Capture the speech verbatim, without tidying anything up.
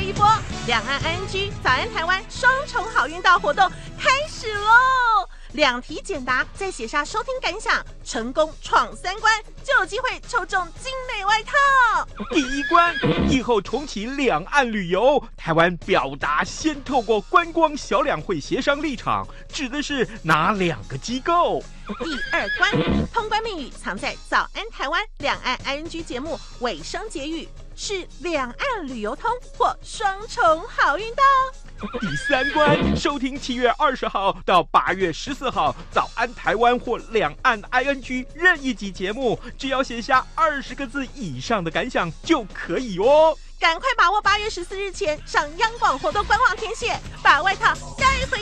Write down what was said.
一波，两岸 I N G 早安台湾双重好运到活动开始喽！两题简答，再写下收听感想，成功闯三关就有机会抽中精美外套。 第一关，疫后重启两岸旅游，台湾表达先透过观光小两会协商立场，指的是哪两个机构？ 第二关，通关密语藏在早安台湾两岸 I N G 节目尾声结语，是两岸旅游通或双重好运到。 第三关，收听七月二十号到八月十四号早安台湾或两岸 I N G 任意集节目，只要写下二十个字以上的感想就可以哦。 赶快把握八月十四日前上央广活动官网填写，把外套带回